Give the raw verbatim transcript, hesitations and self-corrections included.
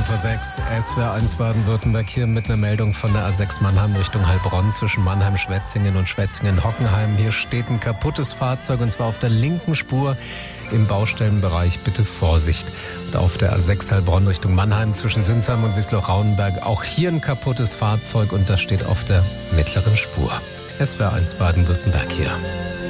vor sechs. S W R eins Baden-Württemberg hier mit einer Meldung von der A sechs Mannheim Richtung Heilbronn zwischen Mannheim-Schwetzingen und Schwetzingen-Hockenheim. Hier steht ein kaputtes Fahrzeug und zwar auf der linken Spur im Baustellenbereich. Bitte Vorsicht. Und auf der A sechs Heilbronn Richtung Mannheim zwischen Sinsheim und Wiesloch-Rauenberg auch hier ein kaputtes Fahrzeug und das steht auf der mittleren Spur. S W R eins Baden-Württemberg hier.